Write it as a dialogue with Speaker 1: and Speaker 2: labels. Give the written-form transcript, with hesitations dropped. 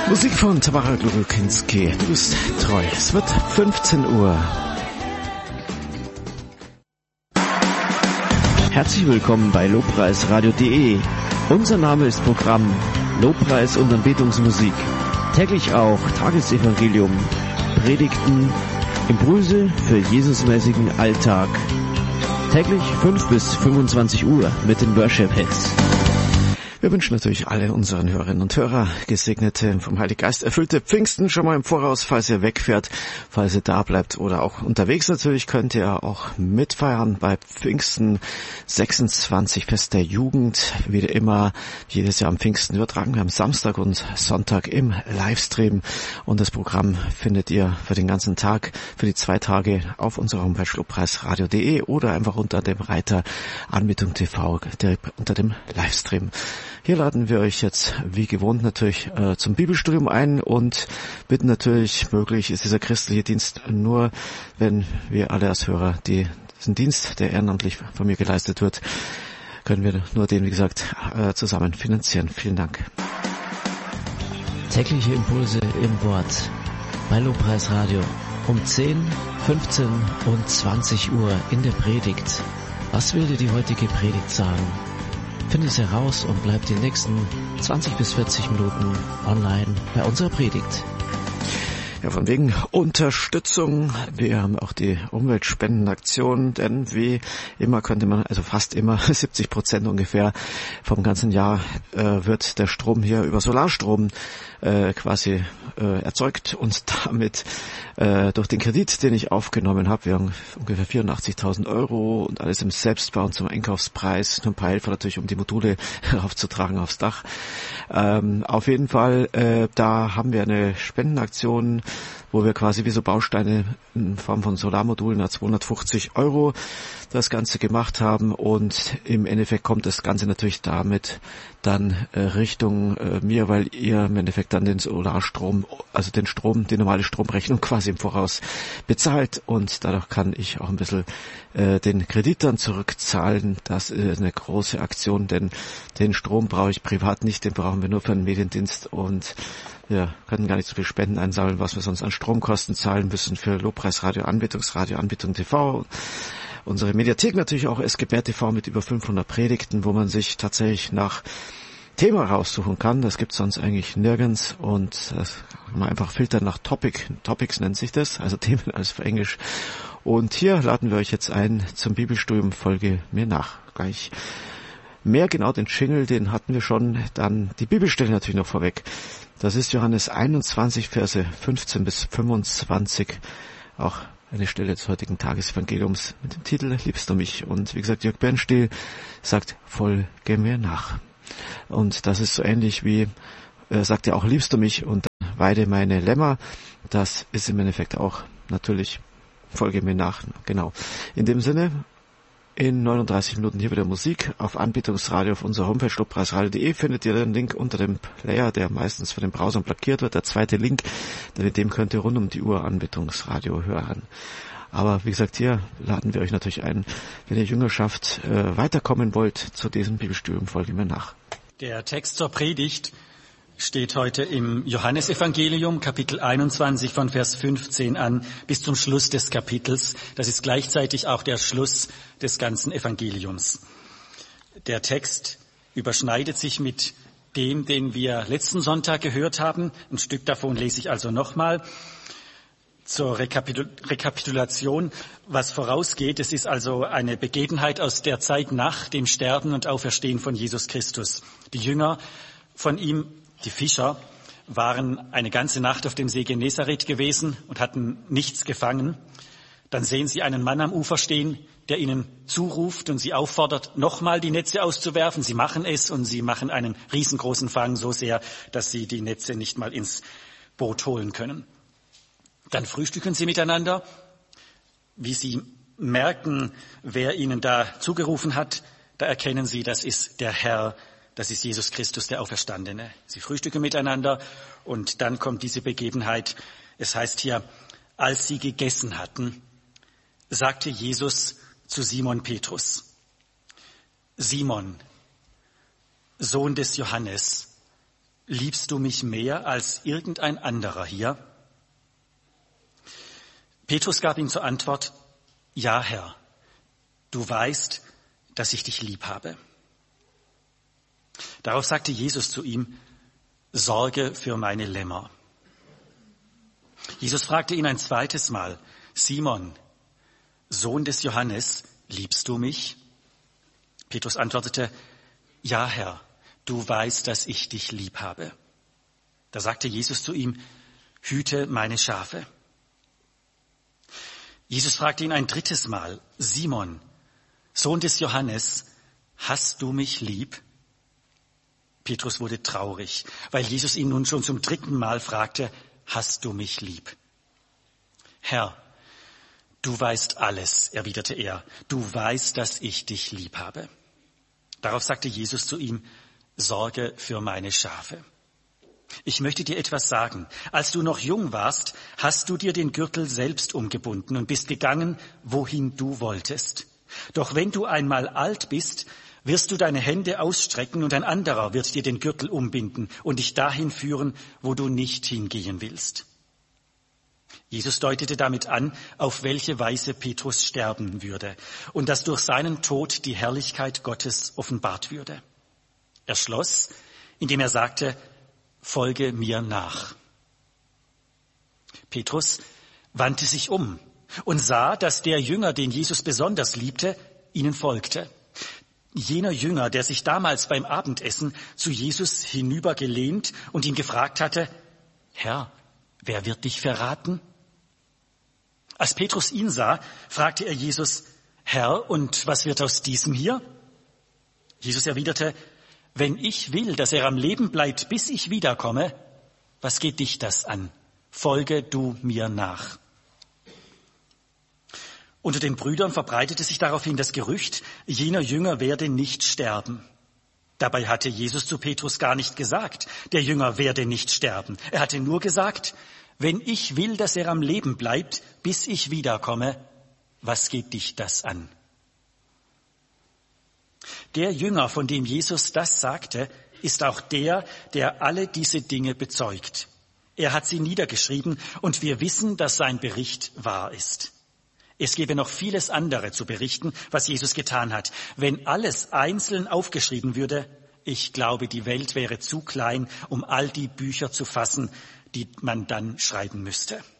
Speaker 1: Musik von Tamara Glowinski. Du bist treu. Es wird 15 Uhr. Herzlich willkommen bei Lobpreisradio.de. Unser Name ist Programm Lobpreis und Anbetungsmusik. Täglich auch Tagesevangelium, Predigten, Impulse für Jesusmäßigen Alltag. Täglich 5 bis 25 Uhr mit den Worship-Hits. Wir wünschen natürlich alle unseren Hörerinnen und Hörer gesegnete, vom Heiligen Geist erfüllte Pfingsten schon mal im Voraus, falls ihr wegfährt, falls ihr da bleibt oder auch unterwegs natürlich, könnt ihr auch mitfeiern bei Pfingsten 26, Fest der Jugend, wie immer jedes Jahr am Pfingsten übertragen wir am Samstag und Sonntag im Livestream und das Programm findet ihr für den ganzen Tag, für die 2 Tage auf unserer Homepage lobpreisradio.de oder einfach unter dem Reiter Anbetung TV, direkt unter dem Livestream. Hier laden wir euch jetzt wie gewohnt natürlich zum Bibelstudium ein und bitten natürlich, möglich ist dieser christliche Dienst nur, wenn wir alle als Hörer diesen Dienst, der ehrenamtlich von mir geleistet wird, können wir nur den, wie gesagt, zusammen finanzieren. Vielen Dank.
Speaker 2: Tägliche Impulse im Wort bei Lobpreisradio um 10, 15 und 20 Uhr in der Predigt. Was will dir die heutige Predigt sagen? Finde es heraus und bleib die nächsten 20 bis 40 Minuten online bei unserer Predigt.
Speaker 1: Ja, von wegen Unterstützung. Wir haben auch die Umweltspendenaktion, denn wie immer könnte man, also fast immer 70% ungefähr vom ganzen Jahr wird der Strom hier über Solarstrom quasi erzeugt und damit durch den Kredit, den ich aufgenommen habe, wir haben ungefähr 84.000 € und alles im Selbstbau zum Einkaufspreis, nur ein paar Helfer natürlich, um die Module raufzutragen aufs Dach. Auf jeden Fall, da haben wir eine Spendenaktion, wo wir quasi wie so Bausteine in Form von Solarmodulen à 250 € das Ganze gemacht haben und im Endeffekt kommt das Ganze natürlich damit dann Richtung mir, weil ihr im Endeffekt dann den Solarstrom, also den Strom, die normale Stromrechnung quasi im Voraus bezahlt und dadurch kann ich auch ein bisschen den Kredit dann zurückzahlen. Das ist eine große Aktion, denn den Strom brauche ich privat nicht, den brauchen wir nur für den Mediendienst und wir können gar nicht so viel Spenden einsammeln, was wir sonst an Stromkosten zahlen müssen für Lobpreisradio, Anbetungsradio, Anbetung TV. Unsere Mediathek natürlich auch SGBR TV mit über 500 Predigten, wo man sich tatsächlich nach Thema raussuchen kann. Das gibt's sonst eigentlich nirgends und das kann man einfach filtern nach Topics nennt sich das, also Themen alles für Englisch. Und hier laden wir euch jetzt ein zum Bibelstudium, folge mir nach. Gleich mehr genau den Jingle, den hatten wir schon, dann die Bibelstelle natürlich noch vorweg. Das ist Johannes 21, Verse 15 bis 25, auch eine Stelle des heutigen Tagesevangeliums mit dem Titel Liebst du mich? Und wie gesagt, Jörg Bernstiel sagt, folge mir nach. Und das ist so ähnlich wie, sagt er auch, liebst du mich und dann weide meine Lämmer. Das ist im Endeffekt auch natürlich, folge mir nach, genau. In dem Sinne, in 39 Minuten hier wieder Musik auf Anbetungsradio auf unserer Homepage lobpreisradio.de findet ihr den Link unter dem Player, der meistens von den Browsern blockiert wird. Der zweite Link, denn mit dem könnt ihr rund um die Uhr Anbetungsradio hören. Aber wie gesagt, hier laden wir euch natürlich ein, wenn ihr Jüngerschaft weiterkommen wollt zu diesem Bibelstudium, folgt mir nach.
Speaker 3: Der Text zur Predigt steht heute im Johannesevangelium, Kapitel 21 von Vers 15 an bis zum Schluss des Kapitels. Das ist gleichzeitig auch der Schluss des ganzen Evangeliums. Der Text überschneidet sich mit dem, den wir letzten Sonntag gehört haben. Ein Stück davon lese ich also nochmal. Zur Rekapitulation, was vorausgeht. Es ist also eine Begebenheit aus der Zeit nach dem Sterben und Auferstehen von Jesus Christus. Die Jünger von ihm, die Fischer, waren eine ganze Nacht auf dem See Genezareth gewesen und hatten nichts gefangen. Dann sehen sie einen Mann am Ufer stehen, der ihnen zuruft und sie auffordert, nochmal die Netze auszuwerfen. Sie machen es und sie machen einen riesengroßen Fang, so sehr, dass sie die Netze nicht mal ins Boot holen können. Dann frühstücken sie miteinander. Wie sie merken, wer ihnen da zugerufen hat, da erkennen sie, das ist der Herr, das ist Jesus Christus, der Auferstandene. Sie frühstücken miteinander und dann kommt diese Begebenheit. Es heißt hier, als sie gegessen hatten, sagte Jesus zu Simon Petrus: Simon, Sohn des Johannes, liebst du mich mehr als irgendein anderer hier? Petrus gab ihm zur Antwort, ja, Herr, du weißt, dass ich dich lieb habe. Darauf sagte Jesus zu ihm, sorge für meine Lämmer. Jesus fragte ihn ein zweites Mal, Simon, Sohn des Johannes, liebst du mich? Petrus antwortete, ja, Herr, du weißt, dass ich dich lieb habe. Da sagte Jesus zu ihm, hüte meine Schafe. Jesus fragte ihn ein drittes Mal, Simon, Sohn des Johannes, hast du mich lieb? Petrus wurde traurig, weil Jesus ihn nun schon zum dritten Mal fragte, hast du mich lieb? Herr, du weißt alles, erwiderte er, du weißt, dass ich dich lieb habe. Darauf sagte Jesus zu ihm, sorge für meine Schafe. Ich möchte dir etwas sagen. Als du noch jung warst, hast du dir den Gürtel selbst umgebunden und bist gegangen, wohin du wolltest. Doch wenn du einmal alt bist, wirst du deine Hände ausstrecken und ein anderer wird dir den Gürtel umbinden und dich dahin führen, wo du nicht hingehen willst. Jesus deutete damit an, auf welche Weise Petrus sterben würde und dass durch seinen Tod die Herrlichkeit Gottes offenbart würde. Er schloss, indem er sagte, folge mir nach. Petrus wandte sich um und sah, dass der Jünger, den Jesus besonders liebte, ihnen folgte. Jener Jünger, der sich damals beim Abendessen zu Jesus hinübergelehnt und ihn gefragt hatte, Herr, wer wird dich verraten? Als Petrus ihn sah, fragte er Jesus, Herr, und was wird aus diesem hier? Jesus erwiderte, wenn ich will, dass er am Leben bleibt, bis ich wiederkomme, was geht dich das an? Folge du mir nach. Unter den Brüdern verbreitete sich daraufhin das Gerücht, jener Jünger werde nicht sterben. Dabei hatte Jesus zu Petrus gar nicht gesagt, der Jünger werde nicht sterben. Er hatte nur gesagt, wenn ich will, dass er am Leben bleibt, bis ich wiederkomme, was geht dich das an? Der Jünger, von dem Jesus das sagte, ist auch der, der alle diese Dinge bezeugt. Er hat sie niedergeschrieben und wir wissen, dass sein Bericht wahr ist. Es gäbe noch vieles andere zu berichten, was Jesus getan hat. Wenn alles einzeln aufgeschrieben würde, ich glaube, die Welt wäre zu klein, um all die Bücher zu fassen, die man dann schreiben müsste.